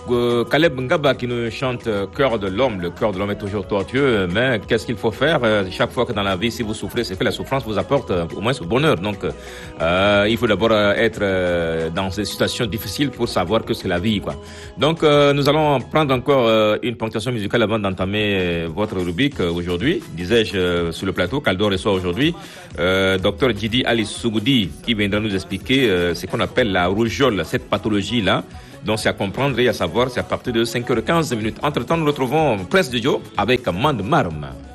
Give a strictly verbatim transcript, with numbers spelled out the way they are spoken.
euh, Caleb Ngaba qui nous chante euh, Cœur de l'homme. Le cœur de l'homme est toujours tortueux, mais qu'est-ce qu'il faut faire euh, chaque fois que dans la vie, si vous souffrez, c'est que la souffrance vous apporte euh, au moins ce bonheur. Donc, euh, il faut d'abord euh, être euh, dans ces situations difficiles pour savoir que c'est la vie, quoi. Donc, euh, nous allons prendre encore euh, une ponctuation musicale avant d'entamer euh, votre rubrique euh, aujourd'hui. Disais-je euh, sur le plateau, Caldo reçoit aujourd'hui euh, docteur Djidi Ali Sougoudi qui viendra nous expliquer euh, ce qu'on appelle la rougeole, cette pathologie-là. Donc, c'est à comprendre et à savoir, c'est à partir de cinq heures quinze minutes. Entre-temps, nous retrouvons Prince Jojo avec Mande Marme.